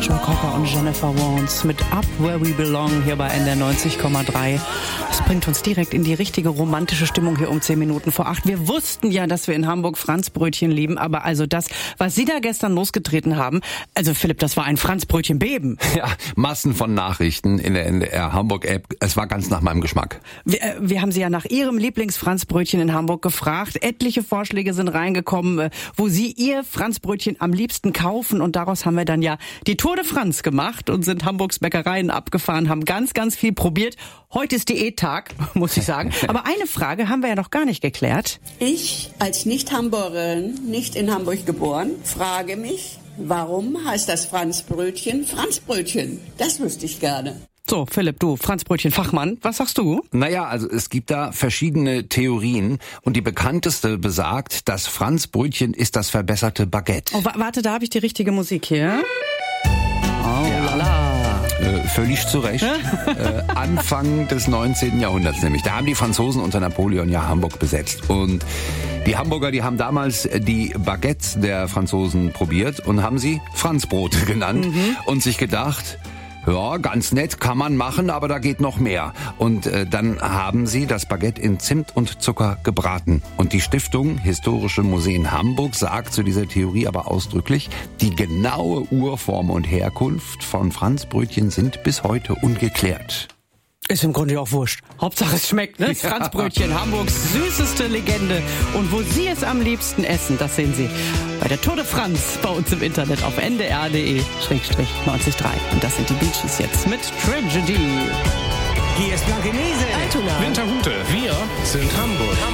Joe Cocker und Jennifer Warnes mit Up Where We Belong hier bei NDR 90,3. Das bringt uns direkt in die richtige romantische Stimmung hier um 10 Minuten vor 8. Wir wussten ja, dass wir in Hamburg Franzbrötchen lieben, aber also das, was Sie da gestern losgetreten haben, also Philipp, das war ein Franzbrötchen-Beben. Ja, Massen von Nachrichten in der NDR Hamburg-App. Es war ganz nach meinem Geschmack. Wir haben Sie ja nach Ihrem Lieblingsfranzbrötchen in Hamburg gefragt. Etliche Vorschläge sind reingekommen, wo Sie Ihr Franzbrötchen am liebsten kaufen. Und daraus haben wir dann ja die Tour de France gemacht und sind Hamburgs Bäckereien abgefahren, haben ganz, ganz viel probiert. Heute ist Diättag, muss ich sagen. Aber eine Frage haben wir ja noch gar nicht geklärt. Ich als Nicht-Hamburgerin, nicht in Hamburg geboren, frage mich, warum heißt das Franzbrötchen Franzbrötchen? Das wüsste ich gerne. So, Philipp, du, Franzbrötchen-Fachmann, was sagst du? Naja, also es gibt da verschiedene Theorien und die bekannteste besagt, das Franzbrötchen ist das verbesserte Baguette. Oh, warte, da habe ich die richtige Musik hier. Oh, ja. Lala. Völlig zu Recht. Anfang des 19. Jahrhunderts nämlich. Da haben die Franzosen unter Napoleon ja Hamburg besetzt. Und die Hamburger, die haben damals die Baguettes der Franzosen probiert und haben sie Franzbrote genannt und sich gedacht, ja, ganz nett, kann man machen, aber da geht noch mehr. Und dann haben sie das Baguette in Zimt und Zucker gebraten. Und die Stiftung Historische Museen Hamburg sagt zu dieser Theorie aber ausdrücklich, die genaue Urform und Herkunft von Franzbrötchen sind bis heute ungeklärt. Ist im Grunde auch wurscht. Hauptsache es schmeckt, ne? Das Franzbrötchen, Hamburgs süßeste Legende. Und wo Sie es am liebsten essen, das sehen Sie bei der Tour de France bei uns im Internet auf ndr.de/93. Und das sind die Bee Gees jetzt mit Tragedy. Hier ist Blankenese. Altona. Winterhude. Wir sind Hamburg.